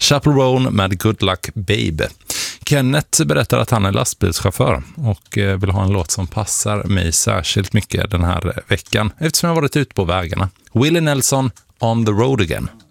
Chaperone med Good Luck Babe. Kenneth berättar att han är lastbilschaufför och vill ha en låt som passar mig särskilt mycket den här veckan eftersom jag varit ute på vägarna. Willie Nelson, On the Road Again.